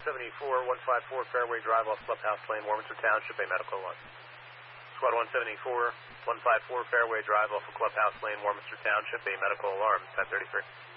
174, 154 Fairway Drive off Clubhouse Lane, Warminster Township, a medical alarm. Squad 174, 154 Fairway Drive off of Clubhouse Lane, Warminster Township, a medical alarm, 1033.